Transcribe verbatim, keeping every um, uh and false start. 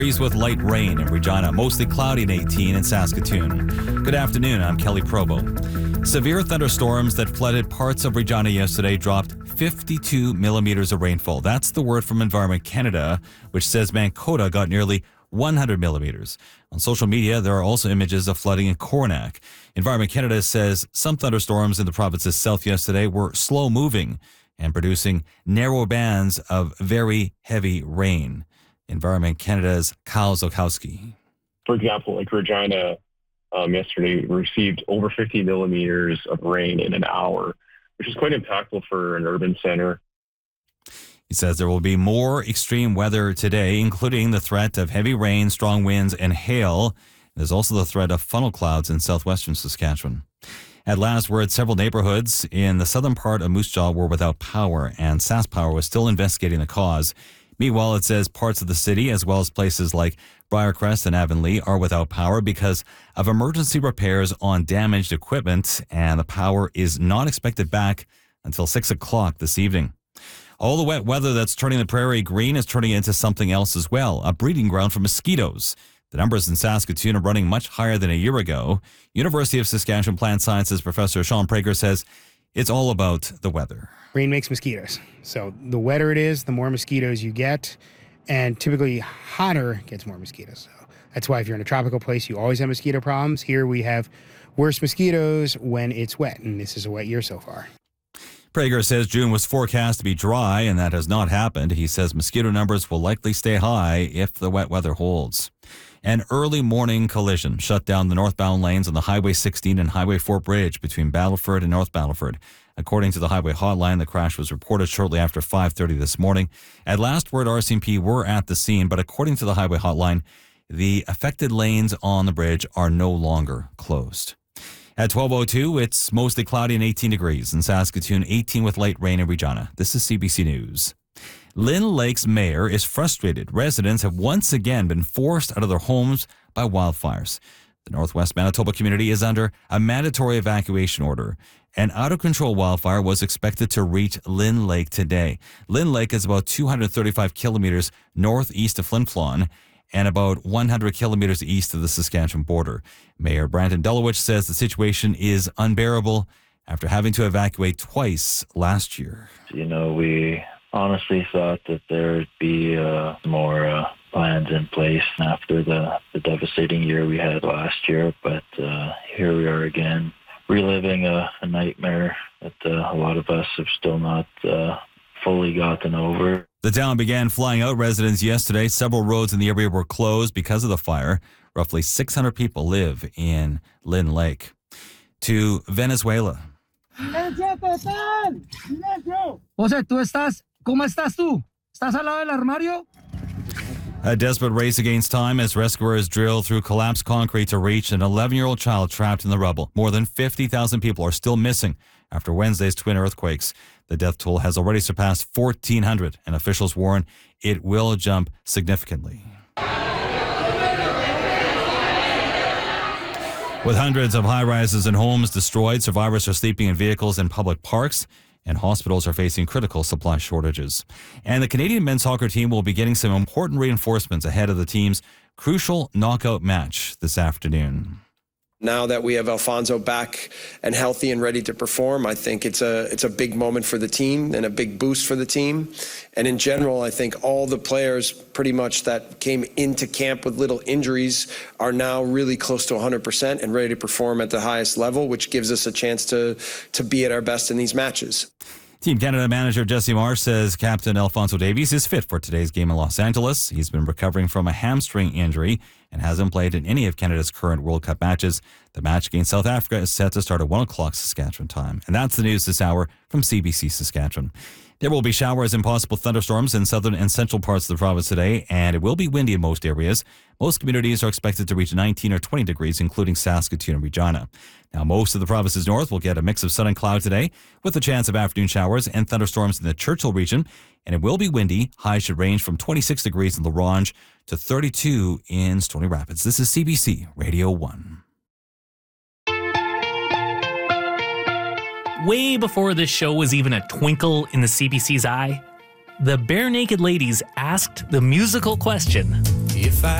With light rain in Regina, mostly cloudy and eighteen in Saskatoon. Good afternoon, I'm Kelly Probo. Severe thunderstorms that flooded parts of Regina yesterday dropped fifty-two millimeters of rainfall. That's the word from Environment Canada, which says Mankota got nearly one hundred millimeters. On social media, there are also images of flooding in Coronach. Environment Canada says some thunderstorms in the province's south yesterday were slow moving and producing narrow bands of very heavy rain. Environment Canada's Kyle Zokowski. For example, like Regina um, yesterday received over fifty millimeters of rain in an hour, which is quite impactful for an urban center. He says there will be more extreme weather today, including the threat of heavy rain, strong winds, and hail. There's also the threat of funnel clouds in southwestern Saskatchewan. At last word, several neighborhoods in the southern part of Moose Jaw were without power, and SaskPower was still investigating the cause. Meanwhile, it says parts of the city, as well as places like Briarcrest and Avonlea, are without power because of emergency repairs on damaged equipment, and the power is not expected back until six o'clock this evening. All the wet weather that's turning the prairie green is turning into something else as well, a breeding ground for mosquitoes. The numbers in Saskatoon are running much higher than a year ago. University of Saskatchewan Plant Sciences professor Sean Prager says it's all about the weather. Rain makes mosquitoes. So the wetter it is, the more mosquitoes you get. And typically hotter gets more mosquitoes. So that's why if you're in a tropical place, you always have mosquito problems. Here we have worse mosquitoes when it's wet. And this is a wet year so far. Prager says June was forecast to be dry, and that has not happened. He says mosquito numbers will likely stay high if the wet weather holds. An early morning collision shut down the northbound lanes on the Highway sixteen and Highway four bridge between Battleford and North Battleford. According to the Highway Hotline, the crash was reported shortly after five thirty this morning. At last word, R C M P were at the scene, but according to the Highway Hotline, the affected lanes on the bridge are no longer closed. At twelve oh two, it's mostly cloudy and eighteen degrees. In Saskatoon, eighteen with light rain in Regina. This is C B C News. Lynn Lake's mayor is frustrated. Residents have once again been forced out of their homes by wildfires. The Northwest Manitoba community is under a mandatory evacuation order. An out-of-control wildfire was expected to reach Lynn Lake today. Lynn Lake is about two hundred thirty-five kilometers northeast of Flin Flon and about one hundred kilometers east of the Saskatchewan border. Mayor Brandon Delowich says the situation is unbearable after having to evacuate twice last year. You know, we honestly thought that there'd be uh, more uh, plans in place after the, the devastating year we had last year, but uh, here we are again, reliving a, a nightmare that uh, a lot of us have still not uh, fully gotten over. The town began flying out residents yesterday. Several roads in the area were closed because of the fire. Roughly six hundred people live in Lynn Lake. To Venezuela. José, ¿tú estás? ¿Cómo estás tú? ¿Estás al lado del armario? A desperate race against time as rescuers drill through collapsed concrete to reach an eleven-year-old child trapped in the rubble. More than fifty thousand people are still missing after Wednesday's twin earthquakes. The death toll has already surpassed fourteen hundred, and officials warn it will jump significantly. With hundreds of high-rises and homes destroyed, survivors are sleeping in vehicles in public parks, and hospitals are facing critical supply shortages. And the Canadian men's soccer team will be getting some important reinforcements ahead of the team's crucial knockout match this afternoon. Now that we have Alfonso back and healthy and ready to perform, I think it's a it's a big moment for the team and a big boost for the team. And in general, I think all the players pretty much that came into camp with little injuries are now really close to one hundred percent and ready to perform at the highest level, which gives us a chance to to be at our best in these matches. Team Canada manager Jesse Marsh says Captain Alfonso Davies is fit for today's game in Los Angeles. He's been recovering from a hamstring injury and hasn't played in any of Canada's current World Cup matches. The match against South Africa is set to start at one o'clock Saskatchewan time. And that's the news this hour from C B C Saskatchewan. There will be showers and possible thunderstorms in southern and central parts of the province today, and it will be windy in most areas. Most communities are expected to reach nineteen or twenty degrees, including Saskatoon and Regina. Now, most of the province's north will get a mix of sun and cloud today, with a chance of afternoon showers and thunderstorms in the Churchill region, and it will be windy. Highs should range from twenty-six degrees in La Ronge to thirty-two in Stony Rapids. This is C B C Radio one. Way before this show was even a twinkle in the C B C's eye, the Bare Naked Ladies asked the musical question, If I